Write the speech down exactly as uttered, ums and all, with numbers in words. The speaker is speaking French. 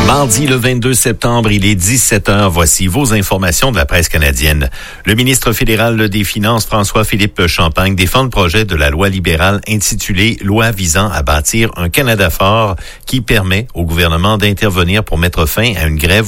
Mardi le vingt-deux septembre, il est dix-sept heures. Voici vos informations de la presse canadienne. Le ministre fédéral des Finances, François-Philippe Champagne, défend le projet de la loi libérale intitulée « Loi visant à bâtir un Canada fort » qui permet au gouvernement d'intervenir pour mettre fin à une grève